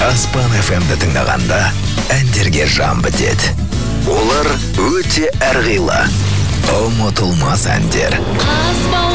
Аспан FM-ді тыңдағанда әндерге жан бітеді. Олар өте әрғилы, ұмытылмас әндер.